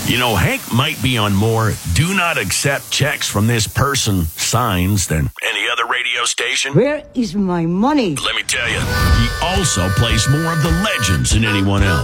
You know, Hank might be on more do not accept checks from this person signs than any other radio station. Where is my money? Let me tell you, he also plays more of the legends than anyone else.